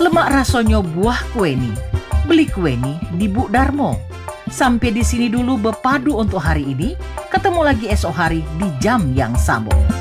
Semak rasonyo buah kueni. Beli kueni di Bu Darmo. Sampai di sini dulu Bepadu untuk hari ini. Ketemu lagi esok hari di jam yang sama.